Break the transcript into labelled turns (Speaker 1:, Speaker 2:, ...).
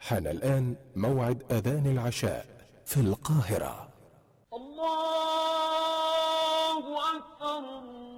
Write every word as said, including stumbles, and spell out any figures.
Speaker 1: حان الآن موعد أذان العشاء في القاهرة.
Speaker 2: الله أكبر.